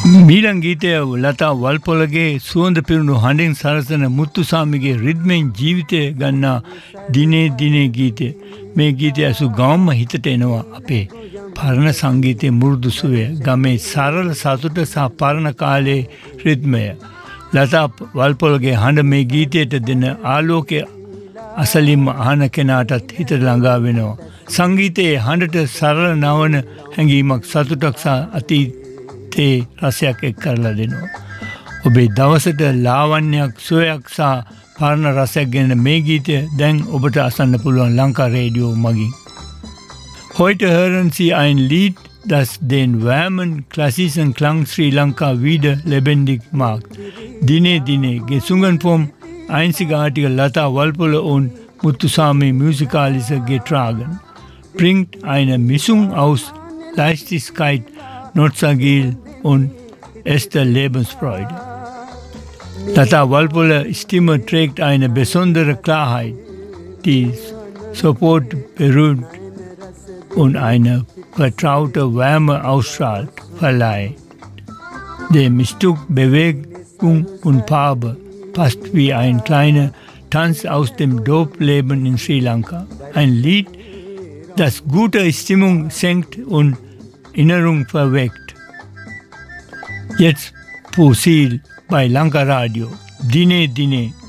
මීළඟ ගීතය ලතා වල්පොලගේ සුවඳ පිරුණු හඬින් සරසන මුත්තුසාමිගේ රිද්මෙන් ජීවිතය ගන්නා දිනේ දිනේ ගීතය. මේ ගීතය ඇසු ගවම්ම හිතට එනවා අපේ පරණ සංගීතයේ මුරුදු සුවය, ගමේ සරල සතුට සහ පරණ කාලයේ රිද්මය. ලතා වල්පොලගේ හඬ මේ ගීතයට දෙන ආලෝකය අසලින්ම අහන කෙනාටත් හිතට ළඟා වෙනවා. සංගීතයේ හඬට සරල නවන හැඟීමක්, සතුටක් සහ අතීතයේ රසයක් එක් කරලා දෙනවා. ඔබේ දවසට ලාවන්‍යයක්, සුවයක් සහ පරණ රසයක් ගෙන මේ ගීතය දැන් ඔබට අසන්න පුළුවන් ලංකා රේඩියෝ මගින්. Heute hören Sie ein Lied, das den warmen klassischen Klang Sri Lanka wieder lebendig macht. Dine Dine, gesungen vom einzigartigen Lata Walpola und Muthuswami musikalische getragen, bringt eine Mischung aus Leichtigkeit, Nostalgie und echter Lebensfreude. Lata Walpola Stimme trägt eine besondere Klarheit, die sofort berührt und eine vertraute Wärme ausstrahlt, verleiht. Dem Stück Bewegung und Farbe passt wie ein kleiner Tanz aus dem Dorfleben in Sri Lanka. Ein Lied, das gute Stimmung senkt und Erinnerung verweckt. Jetzt Fusil bei Lanka Radio. Dine Dine.